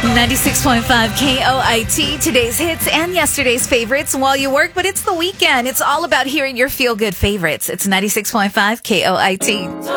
96.5 KOIT, today's hits and yesterday's favorites while you work, but it's the weekend. It's all about hearing your feel-good favorites. It's 96.5 KOIT.